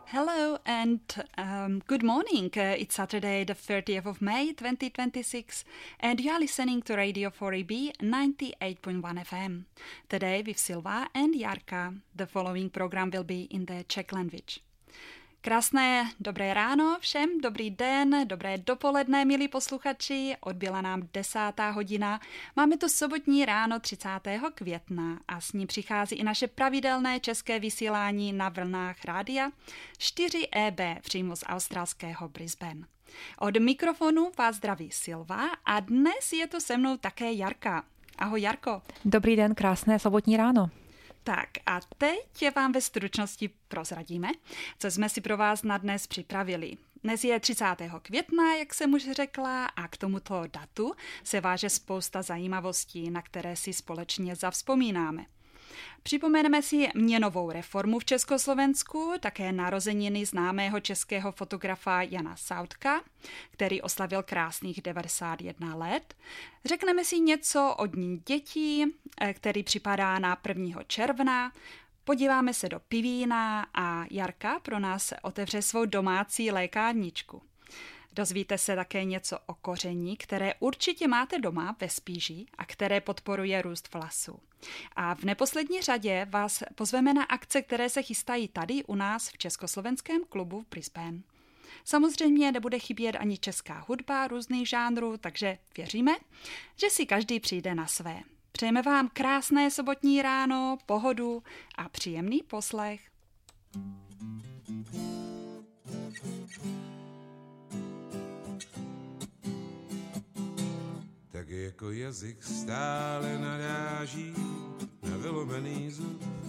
Hello and good morning. It's Saturday, the 30th of May 2026, and you are listening to Radio 4EB 98.1 FM. Today with Silva and Jarka. The following program will be in the Czech language. Krásné dobré ráno všem, dobrý den, dobré dopoledne, milí posluchači. Odbyla nám 10. hodina. Máme tu sobotní ráno 30. května a s ní přichází i naše pravidelné české vysílání na vlnách rádia 4EB přímo z australského Brisbane. Od mikrofonu vás zdraví Silva a dnes je tu se mnou také Jarka. Ahoj Jarko. Dobrý den, krásné sobotní ráno. Tak a teď vám ve stručnosti prozradíme, co jsme si pro vás na dnes připravili. Dnes je 30. května, jak jsem už řekla, a k tomuto datu se váže spousta zajímavostí, na které si společně zavzpomínáme. Připomeneme si měnovou reformu v Československu, také narozeniny známého českého fotografa Jana Sautka, který oslavil krásných 91 let. Řekneme si něco o Dní dětí, který připadá na 1. června. Podíváme se do pivína a Jarka pro nás otevře svou domácí lékárničku. Dozvíte se také něco o koření, které určitě máte doma ve spíži a které podporuje růst vlasů. A v neposlední řadě vás pozveme na akce, které se chystají tady u nás v Československém klubu v Brisbane. Samozřejmě nebude chybět ani česká hudba různých žánrů, takže věříme, že si každý přijde na své. Přejeme vám krásné sobotní ráno, pohodu a příjemný poslech. Tak jako jazyk stále naráží na vylomený zub.